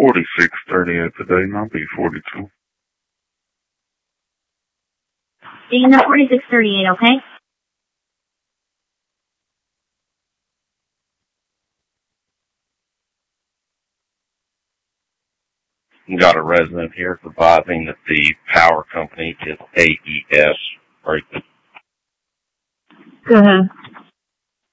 4638 today, not B42. Dana 4638, okay? Got a resident here advising that the power company is AES breaking. Go ahead.